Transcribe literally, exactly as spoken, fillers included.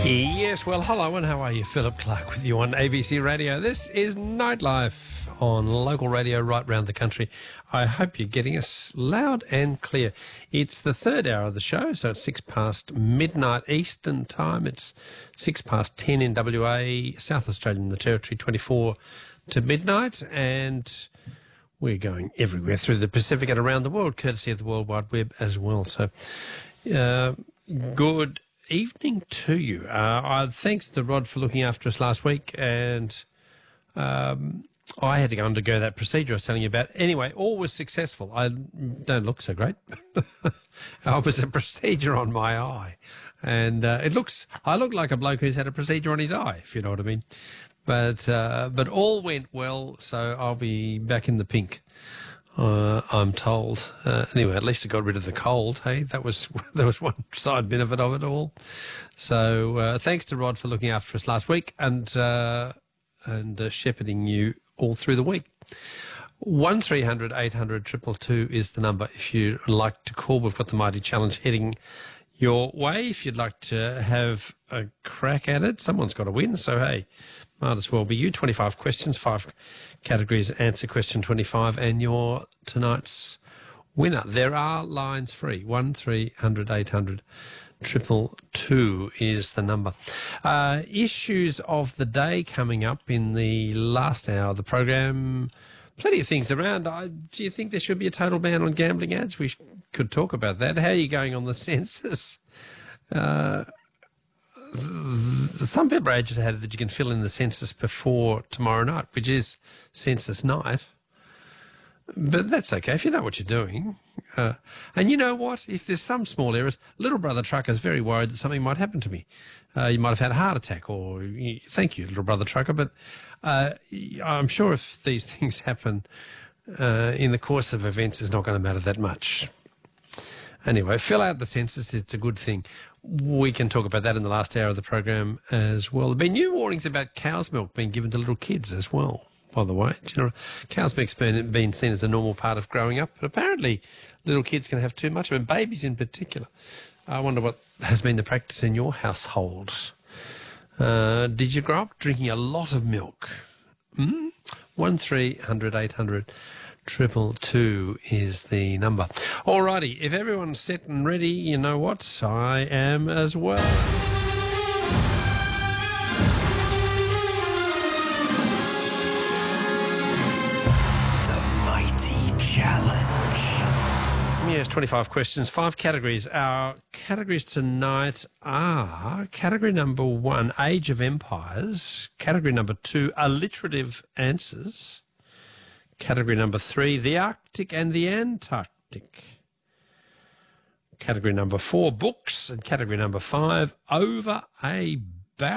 Yes, well, hello and how are you? Philip Clark with you on A B C Radio. This is Nightlife on local radio right round the country. I hope you're getting us loud and clear. It's the third hour of the show, so it's six past midnight Eastern time. It's six past ten in W A, South Australia and the Territory, twenty-four to midnight, and we're going everywhere through the Pacific and around the world, courtesy of the World Wide Web as well. So, uh, good evening to you. Uh, I, thanks to Rod for looking after us last week, and um, I had to go undergo that procedure I was telling you about. Anyway, all was successful. I don't look so great. It was a procedure on my eye, and uh, it looks. I look like a bloke who's had a procedure on his eye, if you know what I mean. But uh, but all went well, so I'll be back in the pink. Uh, I'm told. Uh, anyway, at least it got rid of the cold. Hey, that was there was one side benefit of it all. So uh, thanks to Rod for looking after us last week and uh, and uh, shepherding you all through the week. One three hundred eight hundred triple two is the number if you'd like to call. We've got the Mighty Challenge heading your way. If you'd like to have a crack at it, someone's got to win. So hey, might as well be you. twenty-five questions, five categories, answer question twenty-five, and you're tonight's winner. There are lines free. one three hundred eight hundred triple two is the number. Uh, issues of the day coming up in the last hour of the program. Plenty of things around. I, do you think there should be a total ban on gambling ads? We sh- could talk about that. How are you going on the census? Uh, Some people are agitated that you can fill in the census before tomorrow night, which is census night. But that's okay if you know what you're doing. Uh, and you know what? If there's some small errors, little brother trucker is very worried that something might happen to me. Uh, you might have had a heart attack or thank you, little brother trucker. But uh, I'm sure if these things happen uh, in the course of events, it's not going to matter that much. Anyway, fill out the census. It's a good thing. We can talk about that in the last hour of the program as well. There have been new warnings about cow's milk being given to little kids as well, by the way. Do you know, cow's milk's been, been seen as a normal part of growing up, but apparently little kids can have too much of it, babies in particular. I wonder what has been the practice in your households. Uh, did you grow up drinking a lot of milk? Mm? one three hundred eight hundred Triple two is the number. Alrighty, if everyone's set and ready, you know what? I am as well. The Mighty Challenge. Yes, twenty-five questions, five categories. Our categories tonight are category number one, Age of Empires. Category number two, alliterative answers. Category number three, the Arctic and the Antarctic. Category number four, books. And category number five, over a